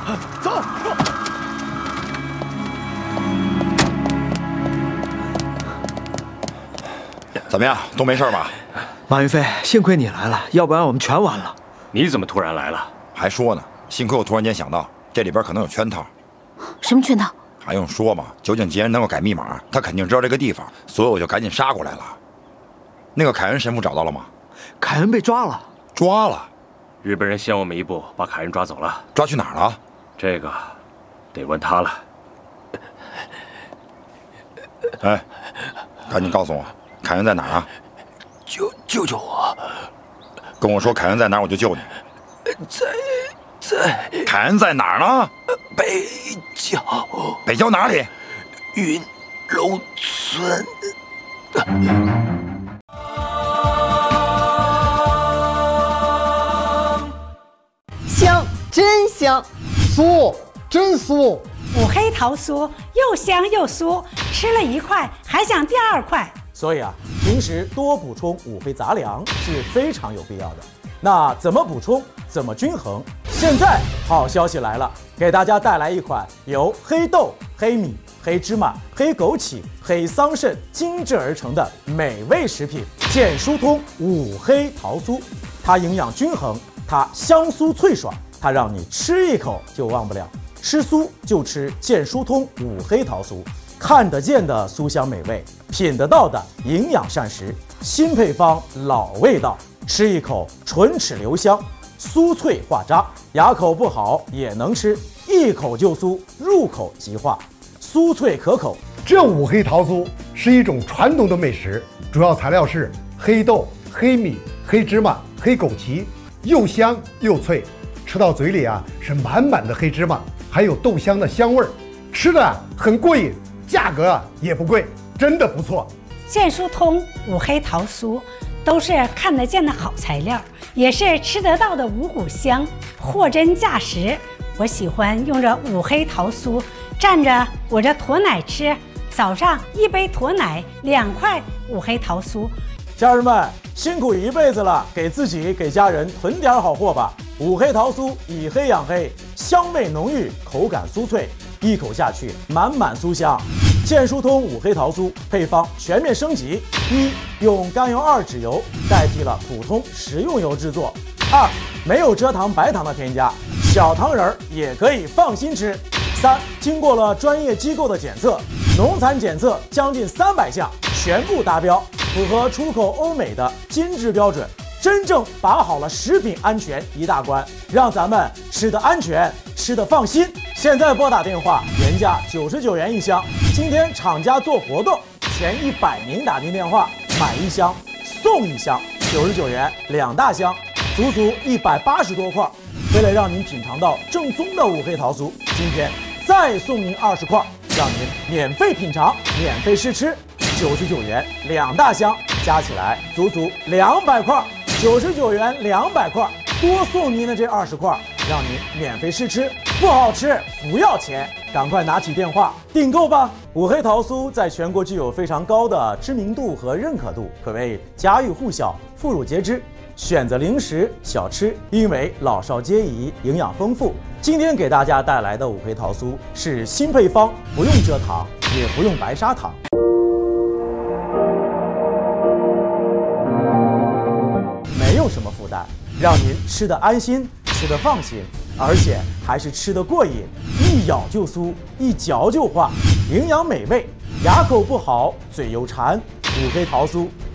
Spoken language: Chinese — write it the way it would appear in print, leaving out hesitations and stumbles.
走。 怎么样，都没事吧？ 马云飞，幸亏你来了，要不然我们全完了。 你怎么突然来了？ 还说呢，幸亏我突然间想到，这里边可能有圈套。 什么圈套？ 还用说吗？酒井吉人能够改密码，他肯定知道这个地方，所以我就赶紧杀过来了。那个凯恩神父找到了吗？ 凯恩被抓了。 抓了？ 日本人先我们一步把凯恩抓走了。 抓去哪儿了？ 这个得问他了。 哎，赶紧告诉我，凯恩在哪儿啊？ 救救我！ 跟我说凯恩在哪儿，我就救你。 在凯恩在哪儿呢？ 北郊。 北郊哪里？ 云楼村。 香，真香； 酥，真酥。 五黑桃酥又香又酥，吃了一块还想第二块。 所以啊，平时多补充五黑杂粮是非常有必要的。那怎么补充，怎么均衡？现在好消息来了，给大家带来一款由黑豆、黑米、黑芝麻、黑枸杞、黑桑葚精制而成的美味食品——健疏通五黑桃酥。它营养均衡，它香酥脆爽，它让你吃一口就忘不了。吃酥就吃健疏通五黑桃酥，看得见的酥香美味，品得到的营养膳食，新配方老味道，吃一口唇齿留香，酥脆化渣，牙口不好也能吃，一口就酥，入口即化，酥脆可口。 这五黑桃酥是一种传统的美食，主要材料是黑豆、黑米、黑芝麻、黑枸杞，又香又脆，吃到嘴里啊是满满的黑芝麻，还有豆香的香味儿，吃的很过瘾，价格也不贵，真的不错。 健疏通五黑桃酥都是看得见的好材料，也是吃得到的五谷香，货真价实。我喜欢用这五黑桃酥蘸着我这驼奶吃，早上一杯驼奶，2块五黑桃酥。 家人们辛苦一辈子了，给自己给家人囤点好货吧。五黑桃酥以黑养黑，香味浓郁，口感酥脆，一口下去满满酥香。健疏通五黑桃酥配方全面升级：一、用甘油2脂油代替了普通食用油制作；二、没有蔗糖白糖的添加，小糖人也可以放心吃；三、经过了专业机构的检测，农残检测将近300项全部达标，符合出口欧美的金质标准，真正把好了食品安全一大关，让咱们吃得安全，吃得放心。现在拨打电话，原价99元一箱，今天厂家做活动，前100名打进电话买1箱送1箱，99元2大箱，足足180多块。为了让您品尝到正宗的五黑桃酥，今天再送您20块，让您免费品尝，免费试吃，99元2大箱，加起来足足200块，99元200块，多送您的这20块，让您免费试吃，不好吃不要钱，赶快拿起电话订购吧！五黑桃酥在全国具有非常高的知名度和认可度，可谓家喻户晓、妇孺皆知。选择零食小吃，因为老少皆宜，营养丰富。今天给大家带来的五黑桃酥是新配方，不用蔗糖，也不用白砂糖。没有什么负担，让您吃得安心，吃得放心，而且还是吃得过瘾，一咬就酥，一嚼就化，营养美味，牙口不好，嘴又馋，五黑桃酥